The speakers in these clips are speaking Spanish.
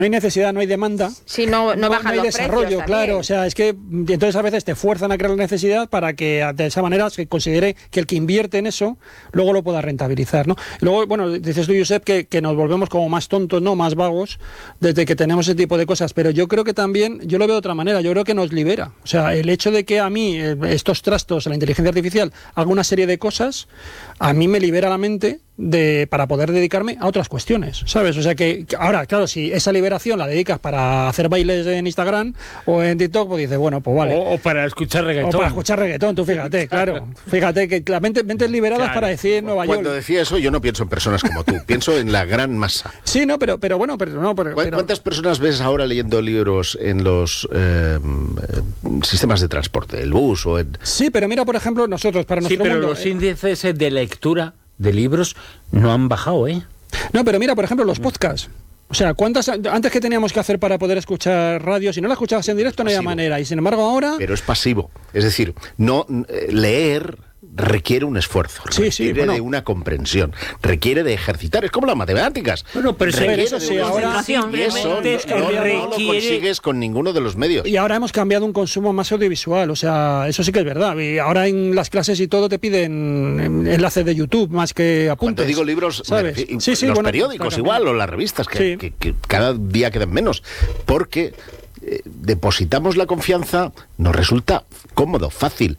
no hay necesidad, no hay demanda. Sí, no bajan hay los desarrollo, precios, claro. O sea, es que entonces a veces te fuerzan a crear la necesidad para que de esa manera se considere que el que invierte en eso luego lo pueda rentabilizar, ¿no? Y luego, bueno, dices tú, Josep, que nos volvemos como más tontos, ¿no? Más vagos desde que tenemos ese tipo de cosas. Pero yo creo que también, yo lo veo de otra manera, yo creo que nos libera. O sea, el hecho de que a mí estos trastos, la inteligencia artificial, haga una serie de cosas, a mí me libera la mente para poder dedicarme a otras cuestiones, ¿sabes? O sea que ahora, claro, si esa liberación la dedicas para hacer bailes en Instagram o en TikTok, pues dices, bueno, pues vale. O para escuchar reggaetón. O para escuchar reggaetón, tú fíjate, claro. Fíjate que la mentes liberadas, claro, para decir Nueva York. Cuando decía eso, yo no pienso en personas como tú, pienso en la gran masa. Sí, no, pero bueno, ¿Cuántas personas ves ahora leyendo libros en los sistemas de transporte, el bus o en...? Sí, pero mira, por ejemplo, nosotros, para nuestro mundo... Sí, pero los índices de lectura de libros no han bajado, ¿eh? No, pero mira, por ejemplo, los podcasts. O sea, antes que teníamos que hacer para poder escuchar radio, si no la escuchabas en directo no había manera, y sin embargo ahora... Pero es pasivo, es decir, no leer requiere un esfuerzo, requiere de una comprensión, requiere de ejercitar, es como las matemáticas. Bueno, pero eso sí, ahora y eso no lo consigues con ninguno de los medios. Y ahora hemos cambiado un consumo más audiovisual, o sea, eso sí que es verdad. Y ahora en las clases y todo te piden enlaces de YouTube más que apuntes. Cuando digo libros, ¿sabes? Los periódicos igual, o las revistas, que cada día quedan menos, porque... depositamos la confianza, nos resulta cómodo, fácil.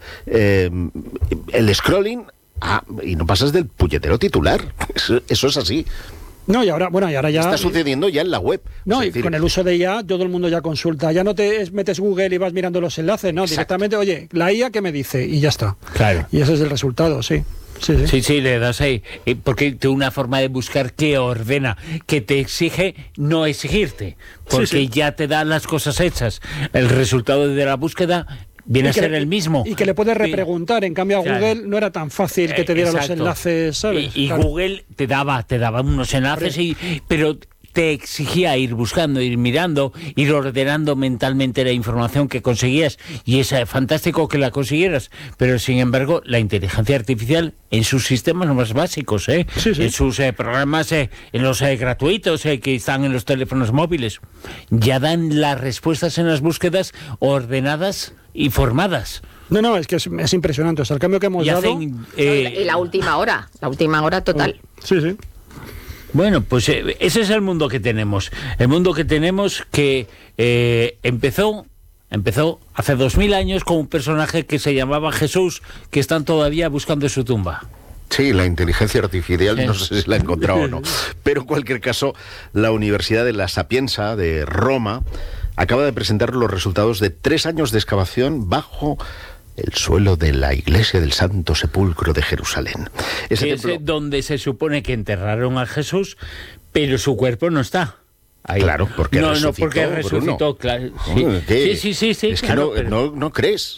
El scrolling, y no pasas del puñetero titular. Eso es así. No, y ahora ya... Está sucediendo ya en la web. No, y con el uso de IA, todo el mundo ya consulta. Ya no te metes Google y vas mirando los enlaces, no, directamente, oye, la IA ¿qué me dice? Y ya está. Claro. Y ese es el resultado, sí. Sí, le das ahí. Porque tiene una forma de buscar que ordena, que te exige no exigirte, porque ya te da las cosas hechas. El resultado de la búsqueda viene a ser el mismo. Y que le puedes repreguntar. En cambio a Google no era tan fácil que te diera los enlaces, ¿sabes? Y Google te daba unos enlaces, pero te exigía ir buscando, ir mirando, ir ordenando mentalmente la información que conseguías, y es fantástico que la consiguieras, pero sin embargo la inteligencia artificial en sus sistemas más básicos, en sus programas, en los gratuitos que están en los teléfonos móviles, ya dan las respuestas en las búsquedas ordenadas y formadas. No, es que es impresionante, o sea, el cambio que hemos dado... Y la última hora total. Sí. Bueno, pues ese es el mundo que tenemos. El mundo que tenemos que empezó hace 2000 años con un personaje que se llamaba Jesús, que están todavía buscando su tumba. Sí, la inteligencia artificial, no sé si la ha encontrado o no. Pero en cualquier caso, la Universidad de La Sapienza de Roma acaba de presentar los resultados de 3 años de excavación bajo el suelo de la iglesia del Santo Sepulcro de Jerusalén. Ese templo, donde se supone que enterraron a Jesús, pero su cuerpo no está ahí. Claro, porque porque resucitó, claro. Sí. Es claro, que no crees.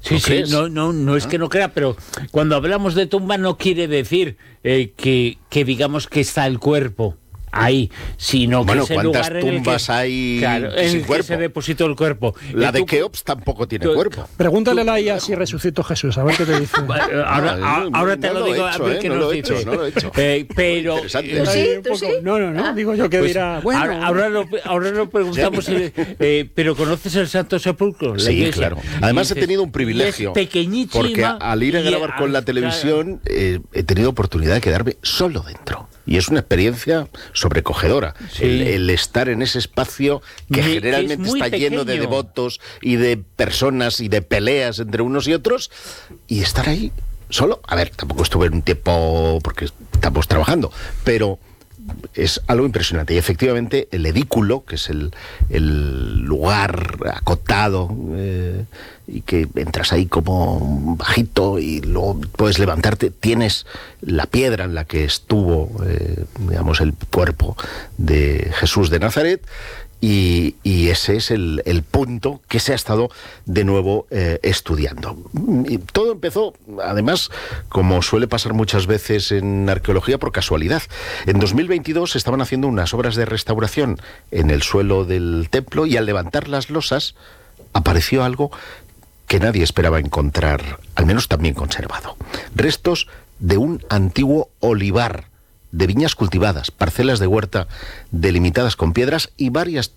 No es que no crea, pero cuando hablamos de tumba no quiere decir que digamos que está el cuerpo ahí, sino que es el lugar en el que... ¿Cuántas tumbas hay sin cuerpo? Que se depositó el cuerpo. La de Keops tampoco tiene cuerpo. Pregúntale a la IA si resucitó Jesús, a ver qué te dice. Ahora te lo digo, a ver qué nos dice. No lo he hecho. Pero... ¿Tú sí? No, digo yo que dirá... Bueno, ahora lo preguntamos, pero ¿conoces el Santo Sepulcro? Sí, claro. Además he tenido un privilegio. Es pequeñísima. Porque al ir a grabar con la televisión he tenido oportunidad de quedarme solo dentro. Y es una experiencia sobrecogedora. El estar en ese espacio que generalmente está lleno de devotos y de personas y de peleas entre unos y otros, y estar ahí solo. A ver, tampoco estuve en un tiempo porque estamos trabajando, pero es algo impresionante. Y efectivamente el edículo, que es el lugar acotado, y que entras ahí como bajito y luego puedes levantarte, tienes la piedra en la que estuvo digamos el cuerpo de Jesús de Nazaret, y ese es el punto que se ha estado de nuevo estudiando. Y todo empezó, además, como suele pasar muchas veces en arqueología, por casualidad. En 2022 se estaban haciendo unas obras de restauración en el suelo del templo, y al levantar las losas apareció algo que nadie esperaba encontrar, al menos tan bien conservado. Restos de un antiguo olivar de viñas cultivadas, parcelas de huerta delimitadas con piedras y varias